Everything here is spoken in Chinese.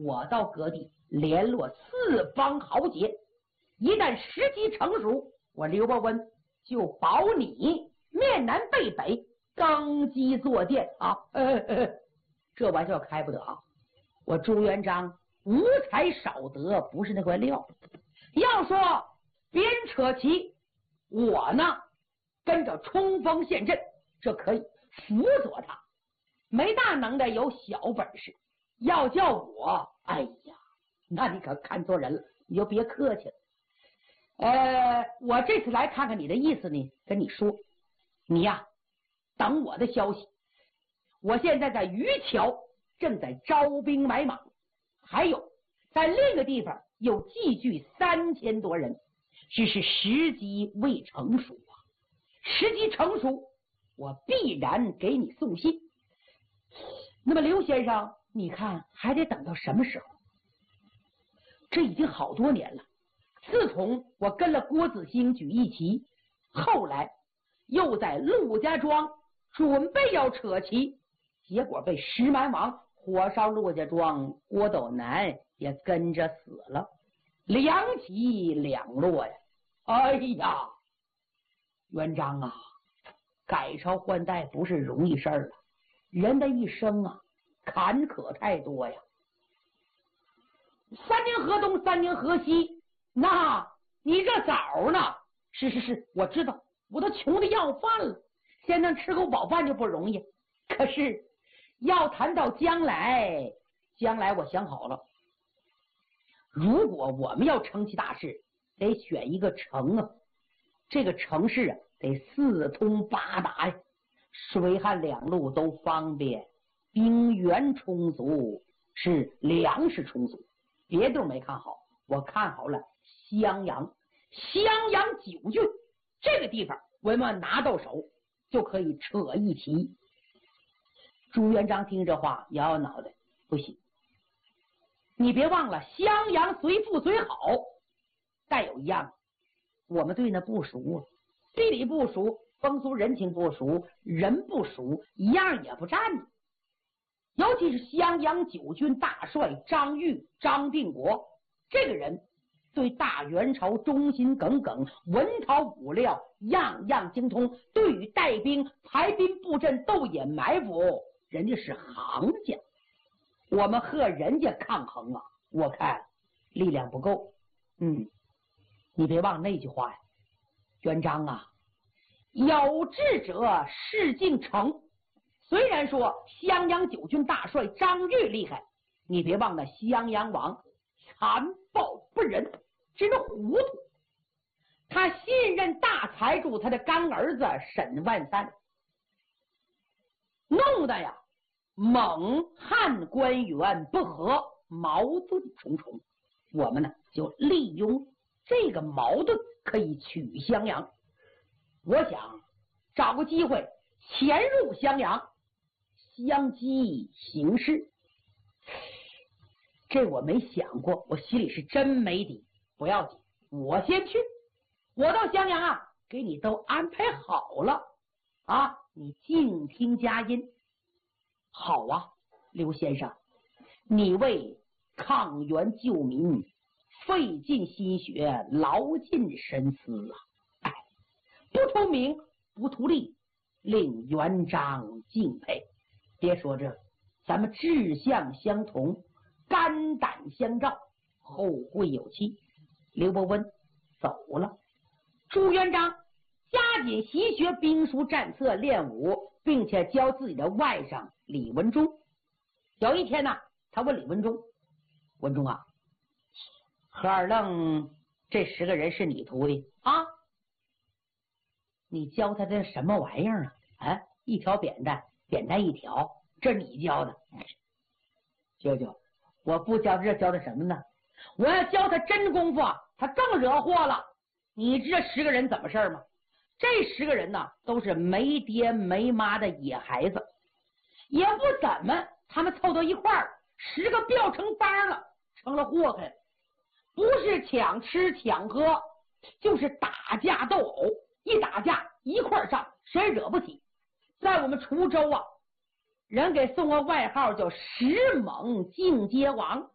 我到各地联络四方豪杰，一旦时机成熟，我刘伯温就保你面南背北，登基坐殿啊！这玩笑开不得啊！我朱元璋无才少德，不是那块料。要说别人扯旗，我呢跟着冲锋陷阵，这可以辅佐他。没大能耐，有小本事。要叫我，哎呀，那你可看错人了，你就别客气了。我这次来看看你的意思呢，跟你说，你呀，等我的消息。我现在在渔桥正在招兵买马，还有在另一个地方有集聚3000多人，只是时机未成熟啊。时机成熟，我必然给你送信。那么刘先生，你看还得等到什么时候？这已经好多年了。自从我跟了郭子兴举义旗，后来又在陆家庄准备要扯旗，结果被石蛮王火烧陆家庄，郭斗南也跟着死了，两起两落呀！哎呀，元璋啊，改朝换代不是容易事儿啊，人的一生啊，坎坷太多呀。3年河东3年河西，那你这枣呢？是，我知道，我都穷的要饭了，现在吃口饱饭就不容易。可是要谈到将来我想好了，如果我们要成其大事，得选一个城啊，这个城市啊得四通八达呀，水旱两路都方便，兵源充足，是粮食充足。别地儿没看好，我看好了襄阳9郡这个地方，我们拿到手就可以扯一旗。朱元璋听这话摇摇脑袋，不行，你别忘了襄阳虽富虽好，但有一样，我们对那不熟啊，地理不熟，风俗人情不熟，人不熟，一样也不占。尤其是襄阳9郡大帅张玉张定国这个人，对大元朝忠心耿耿，文韬武料样样精通，对于带兵排兵布阵斗野埋伏，人家是行家。我们和人家抗衡啊，我看力量不够。你别忘那句话呀，元璋啊，有志者事竟成。虽然说襄阳9郡大帅张玉厉害，你别忘了襄阳王残暴不仁，真糊涂。他信任大财主他的干儿子沈万三，弄得呀蒙汉官员不和，矛盾重重。我们呢就利用这个矛盾可以取襄阳。我想找个机会潜入襄阳，相机行事。这我没想过，我心里是真没底。不要紧，我先去。我到襄阳啊，给你都安排好了啊，你静听佳音。好啊，刘先生，你为抗元救民费尽心血，劳尽神思啊！不图名，不图利，令元璋敬佩。别说这，咱们志向相同，肝胆相照，后会有期。刘伯温走了，朱元璋加紧习学兵书战策，练武，并且教自己的外甥李文忠。有一天呢，他问李文忠：“文忠啊，何二愣这10个人是你徒弟啊？你教他这什么玩意儿啊？一条扁担一条，这你教的？舅舅，我不教这教的什么呢？我要教他真功夫啊，他更惹祸了。你知道10个人怎么事吗？这10个人呢，都是没爹没妈的野孩子，也不怎么，他们凑到一块儿，10个飙成帮了，成了祸害。不是抢吃抢喝，就是打架斗殴，一打架一块上，谁惹不起。在我们滁州啊，人给送个外号叫10猛进阶王。